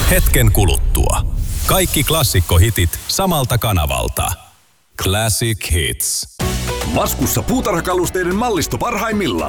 hetken kuluttua. Kaikki klassikkohitit samalta kanavalta. Classic Hits. Laskussa puutarhakalusteiden mallisto parhaimmillaan.